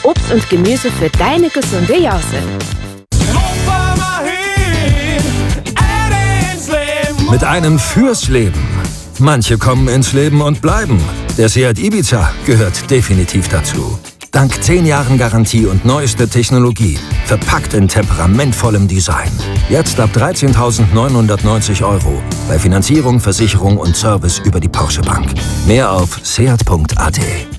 Obst und Gemüse für deine gesunde Jause. Mit einem fürs Leben. Manche kommen ins Leben und bleiben. Der Seat Ibiza gehört definitiv dazu. Dank 10 Jahren Garantie und neuester Technologie. Verpackt in temperamentvollem Design. Jetzt ab 13.990 €. Bei Finanzierung, Versicherung und Service über die Porsche Bank. Mehr auf seat.at.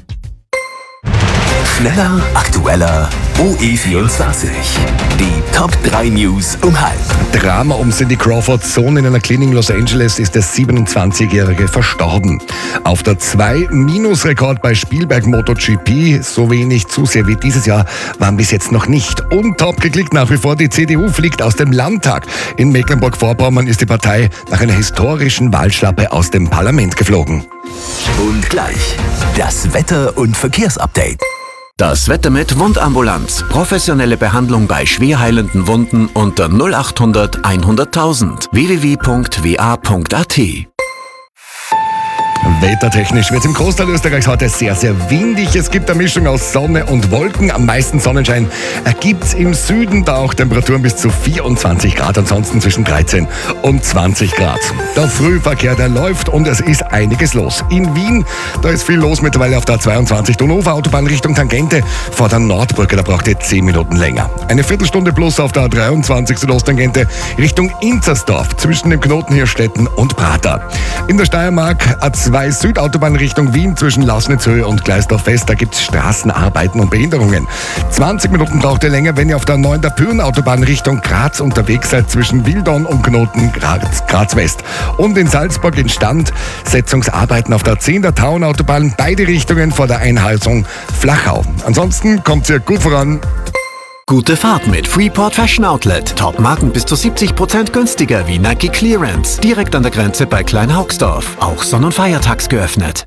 Schneller, aktueller, OE24. Die Top 3 News um halb. Drama um Cindy Crawfords Sohn. In einer Klinik in Los Angeles ist der 27-Jährige verstorben. Auf der 2-Rekord bei Spielberg MotoGP. So wenig Zuseher wie dieses Jahr waren bis jetzt noch nicht. Und top geklickt nach wie vor, die CDU fliegt aus dem Landtag. In Mecklenburg-Vorpommern ist die Partei nach einer historischen Wahlschlappe aus dem Parlament geflogen. Und gleich das Wetter- und Verkehrsupdate. Das Wetter mit Wundambulanz. Professionelle Behandlung bei schwer heilenden Wunden unter 0800 100.000. www.wa.at. Wettertechnisch wird es im Großteil Österreichs heute sehr, sehr windig. Es gibt eine Mischung aus Sonne und Wolken. Am meisten Sonnenschein gibt es im Süden, da auch Temperaturen bis zu 24 Grad, ansonsten zwischen 13 und 20 Grad. Der Frühverkehr, der läuft und es ist einiges los. In Wien, da ist viel los mittlerweile auf der 22 Donauufer Autobahn Richtung Tangente. Vor der Nordbrücke, da braucht ihr 10 Minuten länger. Eine Viertelstunde plus auf der 23 Südosttangente Richtung Inzersdorf zwischen dem Knoten Hirstetten und Prater. In der Steiermark A2 Südautobahn Richtung Wien zwischen Lausnitzhöhe und Gleisdorf West, da gibt es Straßenarbeiten und Behinderungen. 20 Minuten braucht ihr länger, wenn ihr auf der 9. Pyreneautobahn Richtung Graz unterwegs seid zwischen Wildon und Knoten Graz West. Und in Salzburg Instandsetzungsarbeiten auf der 10. Tauenautobahn, beide Richtungen vor der Einheisung Flachau. Ansonsten kommt ihr gut voran. Gute Fahrt mit Freeport Fashion Outlet. Top-Marken bis zu 70% günstiger wie Nike Clearance. Direkt an der Grenze bei Kleinhaugsdorf. Auch Sonn- und Feiertags geöffnet.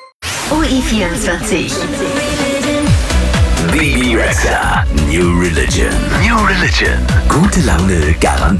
OE24. Baby Rexha. New Religion. New Religion. Gute Laune garantiert.